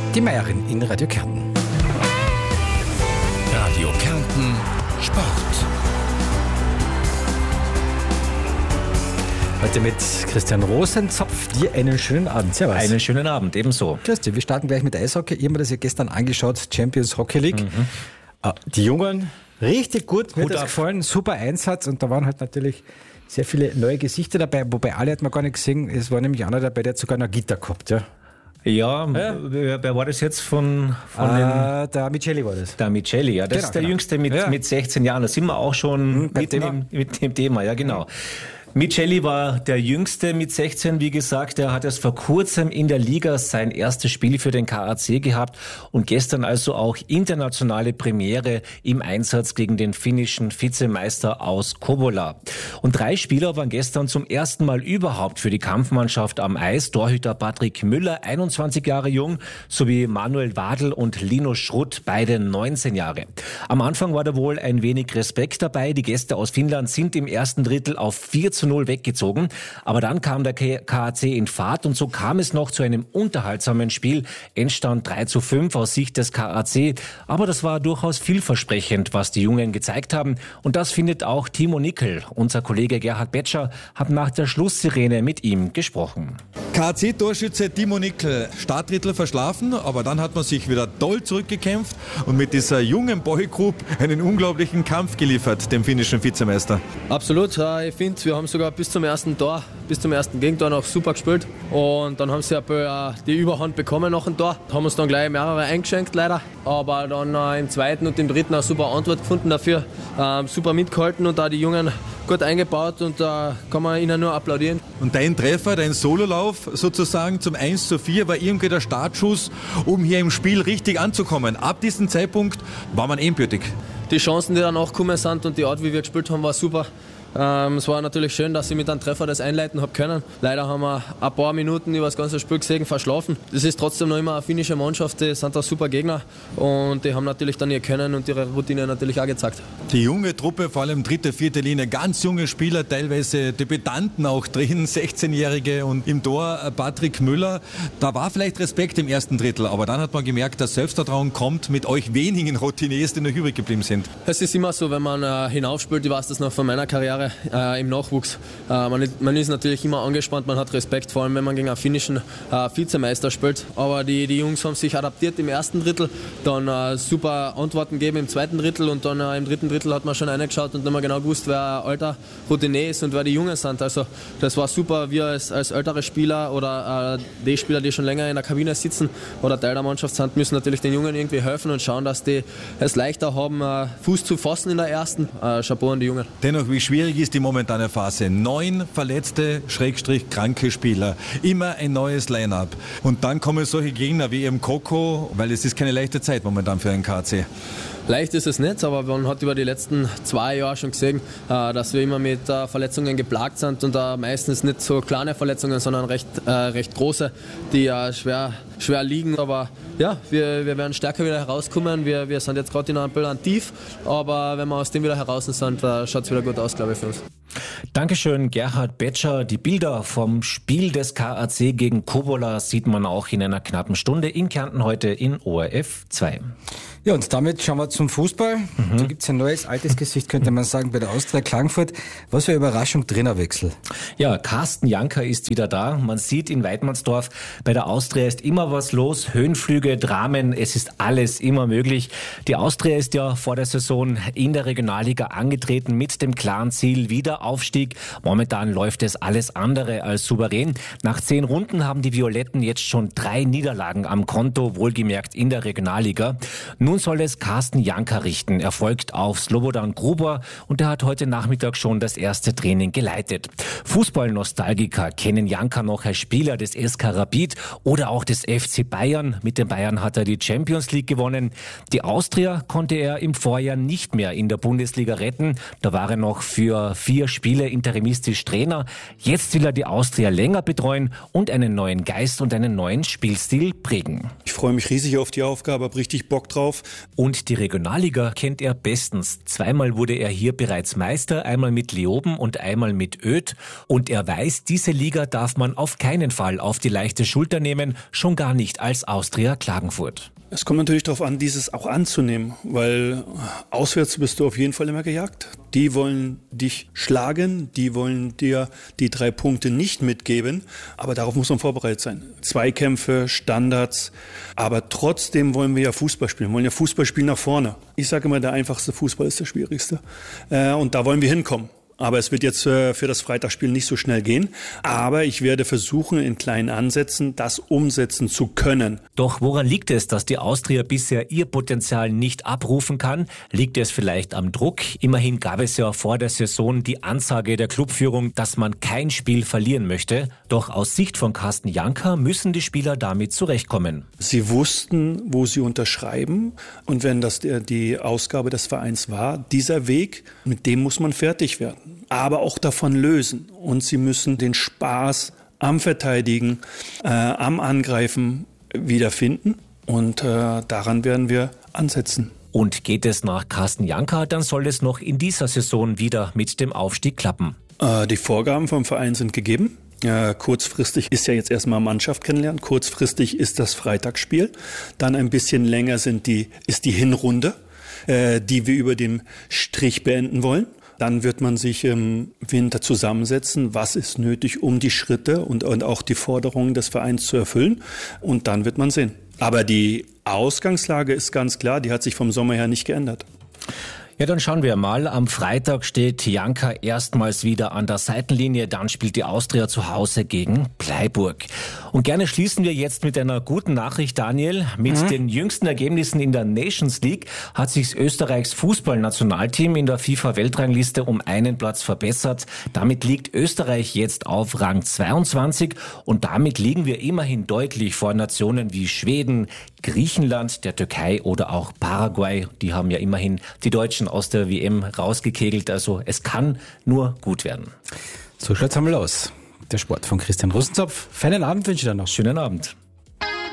Die Meierin in Radio Kärnten. Radio Kärnten Sport. Heute mit Christian Rosenzopf. Dir einen schönen Abend. Servus. Einen schönen Abend, ebenso. Christian, wir starten gleich mit Eishockey. Ich habe mir das ja gestern angeschaut, Champions Hockey League. Die Jungen, richtig gut, mir hat das gefallen, super Einsatz und da waren halt natürlich sehr viele neue Gesichter dabei, wobei alle hat man gar nicht gesehen. Es war nämlich einer dabei, der hat sogar noch Gitter gehabt, ja. Ja, wer war das jetzt von den... Der Miceli war das. Der Miceli, ja. Das ist der Jüngste mit 16 Jahren. Da sind wir auch schon mit dem Thema, ja genau. Miceli war der Jüngste mit 16, wie gesagt. Er hat erst vor kurzem in der Liga sein erstes Spiel für den KAC gehabt und gestern also auch internationale Premiere im Einsatz gegen den finnischen Vizemeister aus Kouvola. Und 3 Spieler waren gestern zum ersten Mal überhaupt für die Kampfmannschaft am Eis. Torhüter Patrick Müller, 21 Jahre jung, sowie Manuel Wadl und Lino Schrutt, beide 19 Jahre. Am Anfang war da wohl ein wenig Respekt dabei. Die Gäste aus Finnland sind im ersten Drittel auf 4:0 weggezogen. Aber dann kam der KAC in Fahrt und so kam es noch zu einem unterhaltsamen Spiel. Endstand 3:5 aus Sicht des KAC. Aber das war durchaus vielversprechend, was die Jungen gezeigt haben. Und das findet auch Timo Nickel. Unser Kollege Gerhard Betscher hat nach der Schlusssirene mit ihm gesprochen. KAC-Torschütze Timo Nickel, Startdrittel verschlafen, aber dann hat man sich wieder toll zurückgekämpft und mit dieser jungen Boygroup einen unglaublichen Kampf geliefert, dem finnischen Vizemeister. Absolut, ich finde, wir haben sogar bis zum ersten Gegentor noch super gespielt und dann haben sie die Überhand bekommen nach dem Tor. Haben uns dann gleich mehrere eingeschenkt leider, aber dann im zweiten und im dritten eine super Antwort gefunden dafür, super mitgehalten und da die Jungen gut eingebaut und da kann man ihnen nur applaudieren. Und dein Treffer, dein Sololauf sozusagen zum 1:4 war irgendwie der Startschuss, um hier im Spiel richtig anzukommen. Ab diesem Zeitpunkt war man endgültig. Die Chancen, die danach gekommen sind und die Art, wie wir gespielt haben, war super. Es war natürlich schön, dass ich mit einem Treffer das einleiten habe können. Leider haben wir ein paar Minuten über das ganze Spiel gesehen verschlafen. Das ist trotzdem noch immer eine finnische Mannschaft, die sind da super Gegner und die haben natürlich dann ihr Können und ihre Routine natürlich auch gezeigt. Die junge Truppe, vor allem 3., 4. Linie, ganz junge Spieler, teilweise Debütanten auch drin, 16-Jährige und im Tor Patrick Müller. Da war vielleicht Respekt im ersten Drittel, aber dann hat man gemerkt, dass Selbstvertrauen kommt mit euch wenigen Routiniers, die noch übrig geblieben sind. Es ist immer so, wenn man hinaufspielt, ich weiß das noch von meiner Karriere, im Nachwuchs. Man ist natürlich immer angespannt, man hat Respekt, vor allem wenn man gegen einen finnischen Vizemeister spielt. Aber die Jungs haben sich adaptiert im ersten Drittel, dann super Antworten gegeben im zweiten Drittel und dann im dritten Drittel hat man schon reingeschaut und dann haben wir genau gewusst, wer alter Routinier ist und wer die Jungen sind. Also das war super, wir als ältere Spieler oder die Spieler, die schon länger in der Kabine sitzen oder Teil der Mannschaft sind, müssen natürlich den Jungen irgendwie helfen und schauen, dass die es leichter haben, Fuß zu fassen in der ersten. Chapeau an die Jungen. Dennoch, wie schwierig ist die momentane Phase. 9 verletzte, kranke Spieler. Immer ein neues Line-Up. Und dann kommen solche Gegner wie eben Koko, weil es ist keine leichte Zeit momentan für einen KAC. Leicht ist es nicht, aber man hat über die letzten 2 Jahre schon gesehen, dass wir immer mit Verletzungen geplagt sind und meistens nicht so kleine Verletzungen, sondern recht große, die schwer liegen. Aber ja, wir werden stärker wieder herauskommen. Wir sind jetzt gerade in einem Tief, aber wenn wir aus dem wieder heraus sind, schaut es wieder gut aus, glaube ich, für uns. Dankeschön, Gerhard Betscher. Die Bilder vom Spiel des KAC gegen Kouvola sieht man auch in einer knappen Stunde in Kärnten heute in ORF 2. Ja, und damit schauen wir zum Fußball. Da gibt es ein neues, altes Gesicht, könnte man sagen, bei der Austria Klagenfurt. Was für eine Überraschung, Trainerwechsel. Ja, Carsten Janker ist wieder da. Man sieht in Weidmannsdorf, bei der Austria ist immer was los. Höhenflüge, Dramen, es ist alles immer möglich. Die Austria ist ja vor der Saison in der Regionalliga angetreten mit dem klaren Ziel Wiederaufstieg. Momentan läuft es alles andere als souverän. Nach 10 Runden haben die Violetten jetzt schon 3 Niederlagen am Konto, wohlgemerkt in der Regionalliga. Nun soll es Carsten Janker richten. Er folgt auf Slobodan Gruber und er hat heute Nachmittag schon das erste Training geleitet. Fußballnostalgiker kennen Janker noch als Spieler des SK Rapid oder auch des FC Bayern. Mit den Bayern hat er die Champions League gewonnen. Die Austria konnte er im Vorjahr nicht mehr in der Bundesliga retten. Da war er noch für 4 Spiele er interimistisch Trainer. Jetzt will er die Austria länger betreuen und einen neuen Geist und einen neuen Spielstil prägen. Ich freue mich riesig auf die Aufgabe, habe richtig Bock drauf. Und die Regionalliga kennt er bestens. Zweimal wurde er hier bereits Meister, einmal mit Leoben und einmal mit Oedt. Und er weiß, diese Liga darf man auf keinen Fall auf die leichte Schulter nehmen, schon gar nicht als Austria Klagenfurt. Es kommt natürlich darauf an, dieses auch anzunehmen, weil auswärts bist du auf jeden Fall immer gejagt. Die wollen dich schlagen, die wollen dir die 3 Punkte nicht mitgeben, aber darauf muss man vorbereitet sein. Zweikämpfe, Standards, aber trotzdem wollen wir ja Fußball spielen, wollen ja Fußball spielen nach vorne. Ich sage immer, der einfachste Fußball ist der schwierigste und da wollen wir hinkommen. Aber es wird jetzt für das Freitagsspiel nicht so schnell gehen. Aber ich werde versuchen, in kleinen Ansätzen das umsetzen zu können. Doch woran liegt es, dass die Austria bisher ihr Potenzial nicht abrufen kann? Liegt es vielleicht am Druck? Immerhin gab es ja vor der Saison die Ansage der Clubführung, dass man kein Spiel verlieren möchte. Doch aus Sicht von Carsten Janka müssen die Spieler damit zurechtkommen. Sie wussten, wo sie unterschreiben. Und wenn das die Ausgabe des Vereins war, dieser Weg, mit dem muss man fertig werden. Aber auch davon lösen. Und sie müssen den Spaß am Verteidigen, am Angreifen wiederfinden. Und daran werden wir ansetzen. Und geht es nach Carsten Janka, dann soll es noch in dieser Saison wieder mit dem Aufstieg klappen. Die Vorgaben vom Verein sind gegeben. Kurzfristig ist ja jetzt erstmal Mannschaft kennenlernen. Kurzfristig ist das Freitagsspiel. Dann ein bisschen länger ist die Hinrunde, die wir über dem Strich beenden wollen. Dann wird man sich im Winter zusammensetzen, was ist nötig, um die Schritte und auch die Forderungen des Vereins zu erfüllen. Und dann wird man sehen. Aber die Ausgangslage ist ganz klar, die hat sich vom Sommer her nicht geändert. Ja, dann schauen wir mal. Am Freitag steht Janka erstmals wieder an der Seitenlinie. Dann spielt die Austria zu Hause gegen Bleiburg. Und gerne schließen wir jetzt mit einer guten Nachricht, Daniel. Mit den jüngsten Ergebnissen in der Nations League hat sich Österreichs Fußballnationalteam in der FIFA-Weltrangliste um einen Platz verbessert. Damit liegt Österreich jetzt auf Rang 22 und damit liegen wir immerhin deutlich vor Nationen wie Schweden, Griechenland, der Türkei oder auch Paraguay. Die haben ja immerhin die Deutschen aus der WM rausgekegelt. Also es kann nur gut werden. So schaut's einmal aus. Der Sport von Christian Rosenzopf. Feinen Abend wünsche ich dir noch. Schönen Abend.